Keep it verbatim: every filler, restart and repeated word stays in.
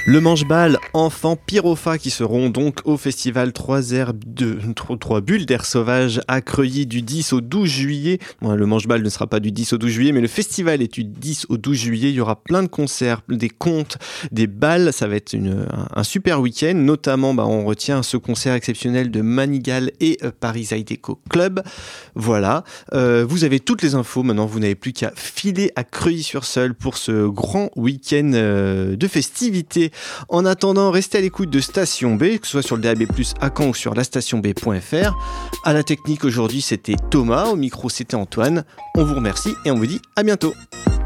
Le Manche-Bal, Enfants, Pyropha qui seront donc au festival trois herbes de trois bulles d'air sauvage à Creuilly du dix au douze juillet. Bon, le Manche-Bal ne sera pas du dix au douze juillet, mais le festival est du dix au douze juillet. Il y aura plein de concerts, des contes, des balles. Ça va être une, un, un super week-end. Notamment, bah, on retient ce concert exceptionnel de Manigal et euh, Paris Zydeco Club. Voilà. Euh, vous avez toutes les infos. Maintenant, vous n'avez plus qu'à filer à Creuilly-sur-Seulles pour ce grand week-end euh, de festivités. En attendant, restez à l'écoute de Station B, que ce soit sur le D A B plus, à Caen ou sur la station b point f r. À la technique aujourd'hui, c'était Thomas. Au micro, c'était Antoine. On vous remercie et on vous dit à bientôt.